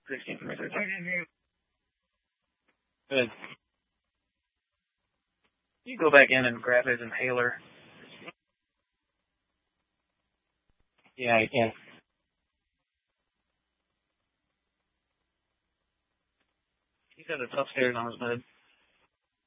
16 from research. Good. You go back in and grab his inhaler. Yeah, I can. He's got it upstairs on his bed.